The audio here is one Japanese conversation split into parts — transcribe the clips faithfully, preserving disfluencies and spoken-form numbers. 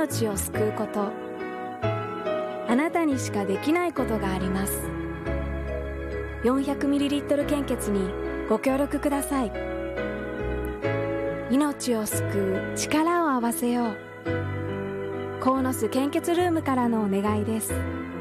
命を救うこと。あなたにしかできないことがあります。 よんひゃくミリリットル 献血にご協力ください。命を救う力を合わせよう。コーノス献血ルームからのお願いです。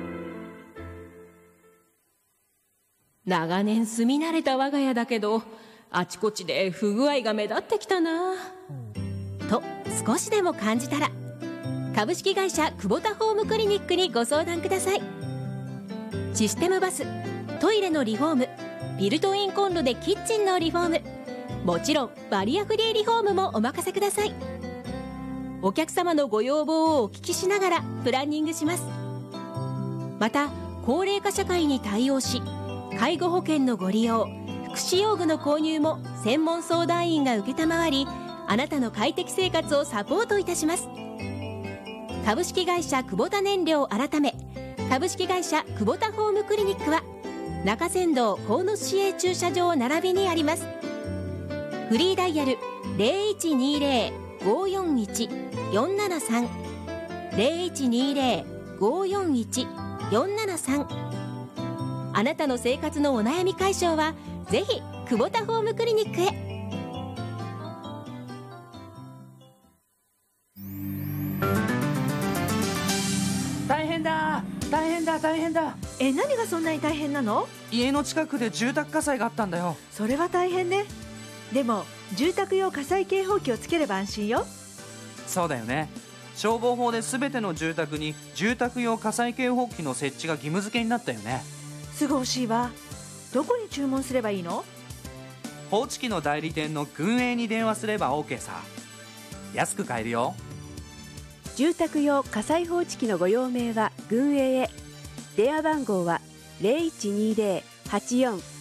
長年住み慣れた我が家だけど、あちこちで不具合が目立ってきたなと少しでも感じたら、株式会社久保田ホームクリニックにご相談ください。システムバス、トイレのリフォーム、ビルトインコンロでキッチンのリフォーム、もちろんバリアフリーリフォームもお任せください。お客様のご要望をお聞きしながらプランニングします。また高齢化社会に対応し、介護保険のご利用、福祉用具の購入も専門相談員が承り、あなたの快適生活をサポートいたします。株式会社久保田燃料改め株式会社久保田ホームクリニックは中山道鴻巣市営駐車場並びにあります。フリーダイヤル ゼロいちにゼロ ごーよんいち よんななさん ゼロいちにゼロ ごーよんいち よんななさん。あなたの生活のお悩み解消はぜひ久保田ホームクリニックへ。 大変だ大変だ大変だ。 え、何がそんなに大変なの？ 家の近くで住宅火災があったんだよ。 それは大変ね。でも住宅用火災警報器をつければ安心よ。 そうだよね。消防法で全ての住宅に住宅用火災警報器の設置が義務付けになったよね。 すぐ欲しいわ。どこに注文すればいいの？ 報知器の代理店の軍営に電話すれば OK さ。安く買えるよ。 住宅用火災報知器のご用命は軍営へ。電話番号は ゼロいちにゼロ はちよん